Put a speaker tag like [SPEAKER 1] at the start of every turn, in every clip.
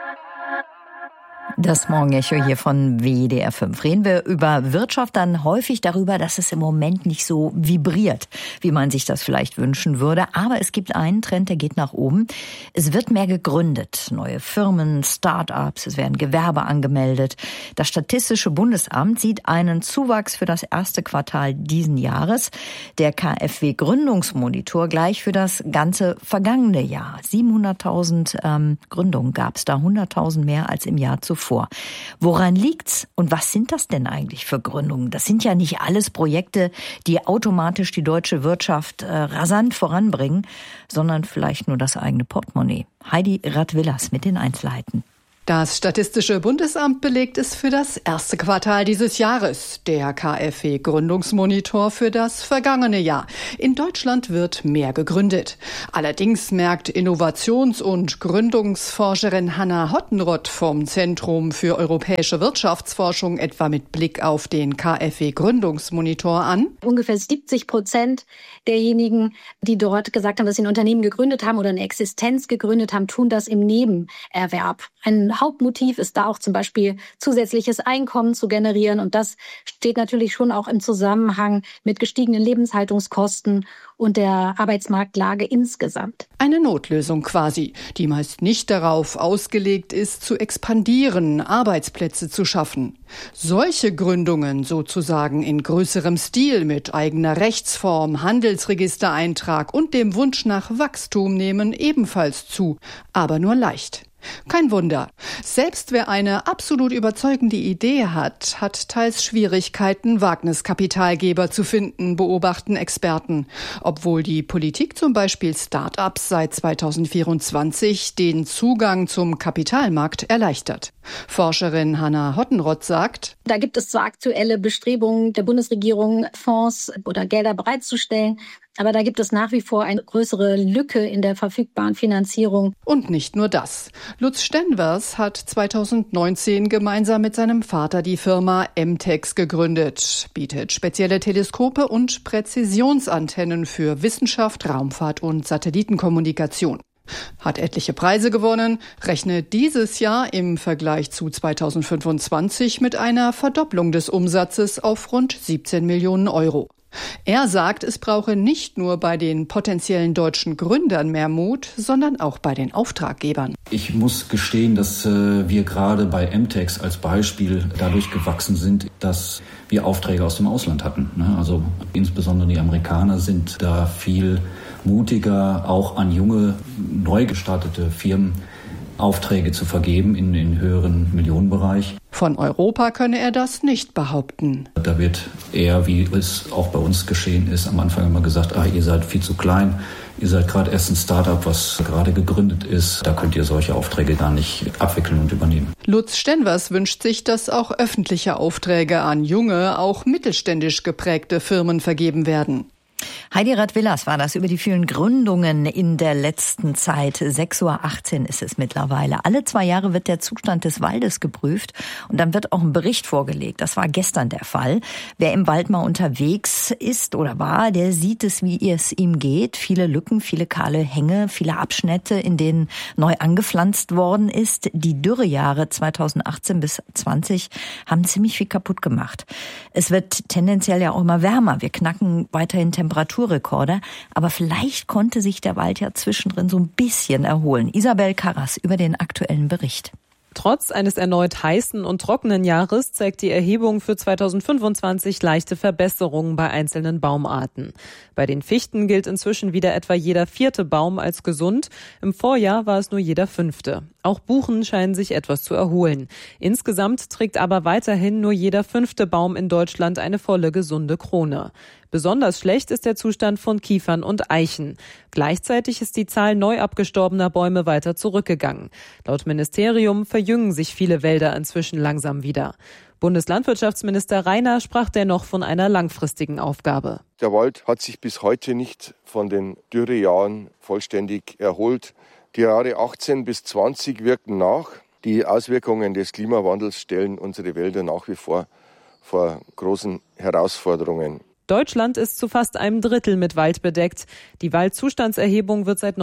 [SPEAKER 1] Das Morgenecho hier von WDR 5. Reden wir über Wirtschaft, dann häufig darüber, dass es im Moment nicht so vibriert, wie man sich das vielleicht wünschen würde. Aber es gibt einen Trend, der geht nach oben. Es wird mehr gegründet. Neue Firmen, Start-ups, es werden Gewerbe angemeldet. Das Statistische Bundesamt sieht einen Zuwachs für das erste Quartal diesen Jahres. Der KfW-Gründungsmonitor gleich für das ganze vergangene Jahr. 700.000 Gründungen gab es da, 100.000 mehr als im Jahr zuvor. Woran liegt's und was sind das denn eigentlich für Gründungen? Das sind ja nicht alles Projekte, die automatisch die deutsche Wirtschaft rasant voranbringen, sondern vielleicht nur das eigene Portemonnaie. Heidi Radvillas mit den Einzelheiten.
[SPEAKER 2] Das Statistische Bundesamt belegt es für das erste Quartal dieses Jahres. Der KfW-Gründungsmonitor für das vergangene Jahr. In Deutschland wird mehr gegründet. Allerdings merkt Innovations- und Gründungsforscherin Hanna Hottenrott vom Zentrum für europäische Wirtschaftsforschung etwa mit Blick auf den KfW-Gründungsmonitor an.
[SPEAKER 3] Ungefähr 70% derjenigen, die dort gesagt haben, dass sie ein Unternehmen gegründet haben oder eine Existenz gegründet haben, tun das im Nebenerwerb. Ein Hauptmotiv ist da auch zum Beispiel zusätzliches Einkommen zu generieren. Und das steht natürlich schon auch im Zusammenhang mit gestiegenen Lebenshaltungskosten und der Arbeitsmarktlage insgesamt.
[SPEAKER 2] Eine Notlösung quasi, die meist nicht darauf ausgelegt ist, zu expandieren, Arbeitsplätze zu schaffen. Solche Gründungen sozusagen in größerem Stil mit eigener Rechtsform, Handelsregistereintrag und dem Wunsch nach Wachstum nehmen ebenfalls zu, aber nur leicht. Kein Wunder. Selbst wer eine absolut überzeugende Idee hat, hat teils Schwierigkeiten, Wagniskapitalgeber zu finden, beobachten Experten. Obwohl die Politik zum Beispiel Start-ups seit 2024 den Zugang zum Kapitalmarkt erleichtert. Forscherin Hanna Hottenrott sagt,
[SPEAKER 3] da gibt es zwar aktuelle Bestrebungen der Bundesregierung, Fonds oder Gelder bereitzustellen, aber da gibt es nach wie vor eine größere Lücke in der verfügbaren Finanzierung.
[SPEAKER 2] Und nicht nur das. Lutz Stenvers hat 2019 gemeinsam mit seinem Vater die Firma MTEX gegründet, bietet spezielle Teleskope und Präzisionsantennen für Wissenschaft, Raumfahrt und Satellitenkommunikation. Hat etliche Preise gewonnen, rechnet dieses Jahr im Vergleich zu 2025 mit einer Verdopplung des Umsatzes auf rund 17 Millionen Euro. Er sagt, es brauche nicht nur bei den potenziellen deutschen Gründern mehr Mut, sondern auch bei den Auftraggebern.
[SPEAKER 4] Ich muss gestehen, dass wir gerade bei MTEX als Beispiel dadurch gewachsen sind, dass wir Aufträge aus dem Ausland hatten. Also insbesondere die Amerikaner sind da viel mutiger, auch an junge, neu gestartete Firmen Aufträge zu vergeben in den höheren Millionenbereich.
[SPEAKER 2] Von Europa könne er das nicht behaupten.
[SPEAKER 4] Da wird eher, wie es auch bei uns geschehen ist, am Anfang immer gesagt, ihr seid viel zu klein, ihr seid gerade erst ein Start-up, was gerade gegründet ist, da könnt ihr solche Aufträge gar nicht abwickeln und übernehmen.
[SPEAKER 2] Lutz Stenvers wünscht sich, dass auch öffentliche Aufträge an junge, auch mittelständisch geprägte Firmen vergeben werden.
[SPEAKER 1] Heidi Radvillas war das über die vielen Gründungen in der letzten Zeit. 6:18 Uhr ist es mittlerweile. Alle 2 Jahre wird der Zustand des Waldes geprüft und dann wird auch ein Bericht vorgelegt. Das war gestern der Fall. Wer im Wald mal unterwegs ist oder war, der sieht es, wie es ihm geht. Viele Lücken, viele kahle Hänge, viele Abschnitte, in denen neu angepflanzt worden ist. Die Dürrejahre 2018 bis 20 haben ziemlich viel kaputt gemacht. Es wird tendenziell ja auch immer wärmer. Wir knacken weiterhin Temperaturrekorde, aber vielleicht konnte sich der Wald ja zwischendrin so ein bisschen erholen. Isabel Karras über den aktuellen Bericht.
[SPEAKER 5] Trotz eines erneut heißen und trockenen Jahres zeigt die Erhebung für 2025 leichte Verbesserungen bei einzelnen Baumarten. Bei den Fichten gilt inzwischen wieder etwa jeder 4. Baum als gesund. Im Vorjahr war es nur jeder 5. Auch Buchen scheinen sich etwas zu erholen. Insgesamt trägt aber weiterhin nur jeder 5. Baum in Deutschland eine volle gesunde Krone. Besonders schlecht ist der Zustand von Kiefern und Eichen. Gleichzeitig ist die Zahl neu abgestorbener Bäume weiter zurückgegangen. Laut Ministerium verjüngen sich viele Wälder inzwischen langsam wieder. Bundeslandwirtschaftsminister Reiner sprach dennoch von einer langfristigen Aufgabe.
[SPEAKER 6] Der Wald hat sich bis heute nicht von den Dürrejahren vollständig erholt. Die Jahre 18 bis 20 wirken nach. Die Auswirkungen des Klimawandels stellen unsere Wälder nach wie vor großen Herausforderungen.
[SPEAKER 5] Deutschland ist zu fast einem Drittel mit Wald bedeckt. Die Waldzustandserhebung wird seit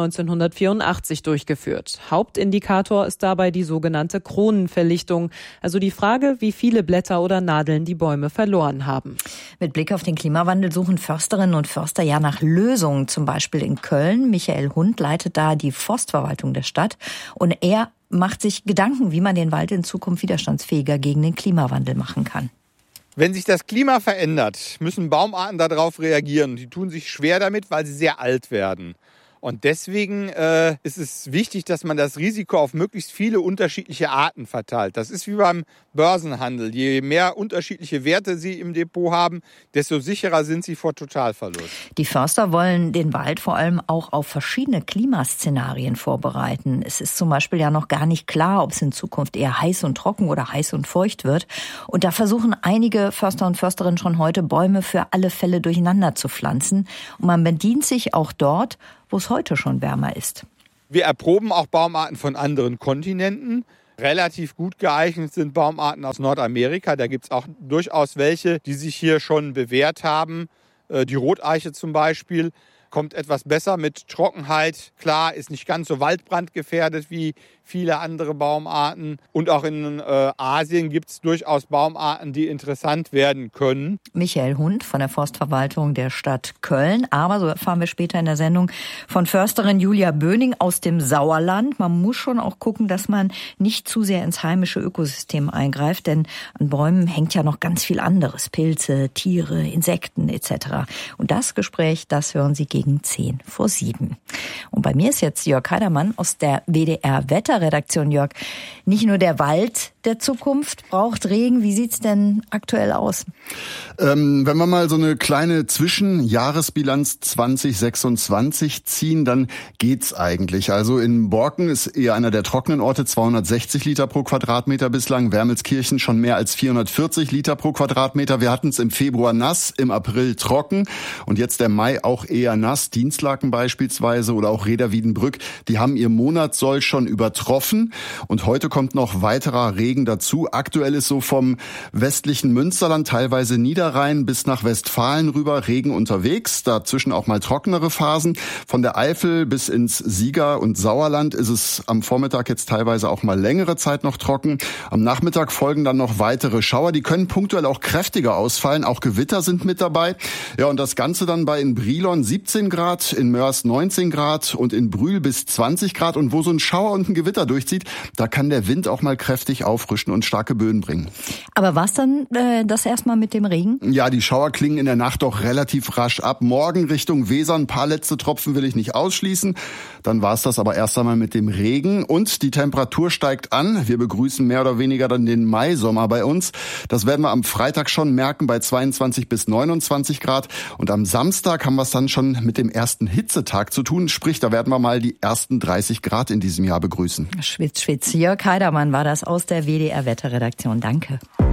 [SPEAKER 5] 1984 durchgeführt. Hauptindikator ist dabei die sogenannte Kronenverlichtung, also die Frage, wie viele Blätter oder Nadeln die Bäume verloren haben.
[SPEAKER 1] Mit Blick auf den Klimawandel suchen Försterinnen und Förster ja nach Lösungen, zum Beispiel in Köln. Michael Hund leitet da die Forstverwaltung der Stadt und er macht sich Gedanken, wie man den Wald in Zukunft widerstandsfähiger gegen den Klimawandel machen kann.
[SPEAKER 7] Wenn sich das Klima verändert, müssen Baumarten darauf reagieren. Die tun sich schwer damit, weil sie sehr alt werden. Und deswegen ist es wichtig, dass man das Risiko auf möglichst viele unterschiedliche Arten verteilt. Das ist wie beim Börsenhandel. Je mehr unterschiedliche Werte Sie im Depot haben, desto sicherer sind Sie vor Totalverlust.
[SPEAKER 1] Die Förster wollen den Wald vor allem auch auf verschiedene Klimaszenarien vorbereiten. Es ist zum Beispiel ja noch gar nicht klar, ob es in Zukunft eher heiß und trocken oder heiß und feucht wird. Und da versuchen einige Förster und Försterinnen schon heute, Bäume für alle Fälle durcheinander zu pflanzen. Und man bedient sich auch dort, wo es heute schon wärmer ist.
[SPEAKER 7] Wir erproben auch Baumarten von anderen Kontinenten. Relativ gut geeignet sind Baumarten aus Nordamerika. Da gibt es auch durchaus welche, die sich hier schon bewährt haben. Die Roteiche zum Beispiel kommt etwas besser mit Trockenheit klar, ist nicht ganz so waldbrandgefährdet wie viele andere Baumarten. Und auch in Asien gibt es durchaus Baumarten, die interessant werden können.
[SPEAKER 1] Michael Hund von der Forstverwaltung der Stadt Köln. Aber, so erfahren wir später in der Sendung, von Försterin Julia Böning aus dem Sauerland. Man muss schon auch gucken, dass man nicht zu sehr ins heimische Ökosystem eingreift. Denn an Bäumen hängt ja noch ganz viel anderes. Pilze, Tiere, Insekten etc. Und das Gespräch, das hören Sie gegen 6:50. Und bei mir ist jetzt Jörg Heidermann aus der WDR-Wetterredaktion. Jörg, nicht nur der Wald der Zukunft braucht Regen. Wie sieht's denn aktuell aus?
[SPEAKER 8] Wenn wir mal so eine kleine Zwischenjahresbilanz 2026 ziehen, dann geht's eigentlich. Also in Borken ist eher einer der trockenen Orte, 260 Liter pro Quadratmeter bislang. Wermelskirchen schon mehr als 440 Liter pro Quadratmeter. Wir hatten es im Februar nass, im April trocken und jetzt der Mai auch eher nass. Dienstlaken beispielsweise oder auch Rheda-Wiedenbrück, die haben ihr Monatssoll schon übertroffen und heute kommt noch weiterer Regen dazu. Aktuell ist so vom westlichen Münsterland, teilweise Niederrhein bis nach Westfalen rüber Regen unterwegs. Dazwischen auch mal trockenere Phasen. Von der Eifel bis ins Sieger- und Sauerland ist es am Vormittag jetzt teilweise auch mal längere Zeit noch trocken. Am Nachmittag folgen dann noch weitere Schauer. Die können punktuell auch kräftiger ausfallen. Auch Gewitter sind mit dabei. Ja, und das Ganze dann bei in Brilon 17 Grad, in Mörs 19 Grad und in Brühl bis 20 Grad. Und wo so ein Schauer und ein Gewitter durchzieht, da kann der Wind auch mal kräftig auffrischen und starke Böen bringen.
[SPEAKER 1] Aber was dann das erstmal mit dem Regen?
[SPEAKER 8] Ja, die Schauer klingen in der Nacht doch relativ rasch ab. Morgen Richtung Weser, ein paar letzte Tropfen will ich nicht ausschließen. Dann war es das aber erst einmal mit dem Regen. Und die Temperatur steigt an. Wir begrüßen mehr oder weniger dann den Maisommer bei uns. Das werden wir am Freitag schon merken bei 22 bis 29 Grad. Und am Samstag haben wir es dann schon mit dem ersten Hitzetag zu tun. Sprich, da werden wir mal die ersten 30 Grad in diesem Jahr begrüßen.
[SPEAKER 1] Schwitz, Schwitz. Jörg Heidermann war das aus der WDR-Wetterredaktion. Danke.